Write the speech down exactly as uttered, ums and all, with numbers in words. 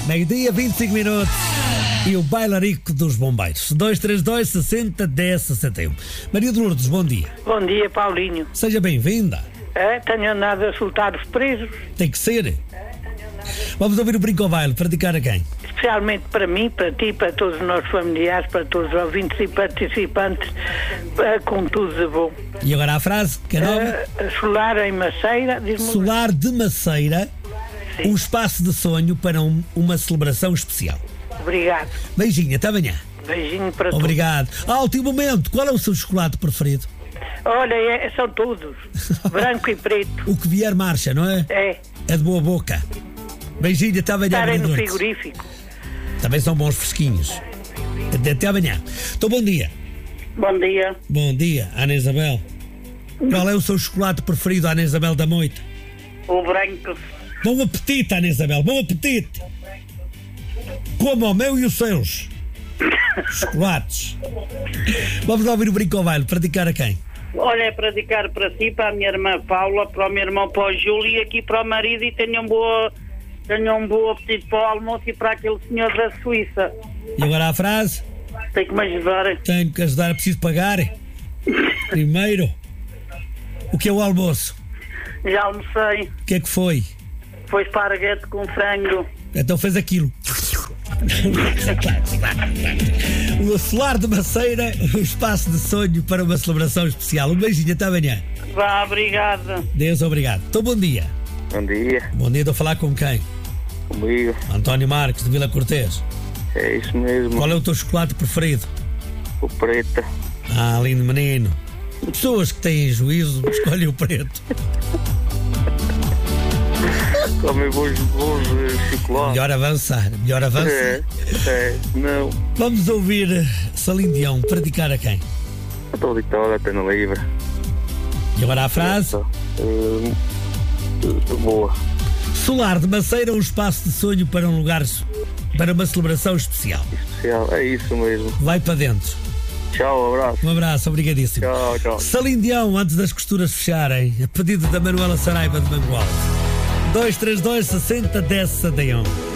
Meio-dia, vinte e cinco minutos. E o bailarico dos bombeiros. dois três dois, sessenta, dez, sessenta e um. Maria de Lourdes, bom dia. Bom dia, Paulinho. Seja bem-vinda. É, tenho andado a soltar os presos. Tem que ser. Vamos ouvir o Brinco ao Baile. Para dedicar a quem? Especialmente para mim, para ti, para todos os nossos familiares, para todos os ouvintes e participantes, é, com tudo de bom. E agora a frase, que é nova? É, solar em Maceira. Diz-me... Solar de Maceira, Sim. um espaço de sonho para um, uma celebração especial. Obrigado. Beijinho, até amanhã. Beijinho para todos. Obrigado. Ah, último momento, qual é o seu chocolate preferido? Olha, é, são todos. Branco e preto. O que vier marcha, não é? É. É de boa boca. Beijinho, até amanhã. Estarem no Lourdes. frigorífico. Também são bons fresquinhos. Até, até amanhã. Então, bom dia. Bom dia. Bom dia, Ana Isabel. Qual é o seu chocolate preferido, Ana Isabel da Moita? O branco. Bom apetite, Ana Isabel, bom apetite. Como o meu e os seus chocolates. Vamos lá ouvir o Brinco ao Baile. Para dedicar a quem? Olha, é para dedicar para si, para a minha irmã Paula, para o meu irmão, para o Júlio e aqui para o marido, e tenham um boa, tenham um bom apetite para o almoço e para aquele senhor da Suíça. E agora a frase? Tem que me ajudar. Tenho que ajudar, é preciso pagar. Primeiro, o que é o almoço? Já almocei. O que é que foi? Foi esparguete com frango. Então fez aquilo. O Solar de Maceira, um espaço de sonho para uma celebração especial. Um beijinho, até amanhã. Vá, obrigada. Deus, obrigado. Então, bom dia. Bom dia. Bom dia, estou a falar com quem? Comigo. António Marques, de Vila Cortês. É isso mesmo. Qual é o teu chocolate preferido? O preto. Ah, lindo menino. Pessoas que têm juízo escolhem o preto. Comem bons, bons uh, chocolates. Melhor avançar, melhor avançar. É, é, não. Vamos ouvir Celine Dion. Para dedicar a quem? Estou ditado até no livro. E agora a frase? Uh, uh, boa. Solar de Maceira, um espaço de sonho para um lugar, para uma celebração especial. Especial, é isso mesmo. Vai para dentro. Tchau, abraço. Um abraço, obrigadíssimo. Tchau, tchau. Celine Dion, antes das costuras fecharem, a pedido da Manuela Saraiva de Mangualde. dois três dois, sessenta, dez, sessenta e um.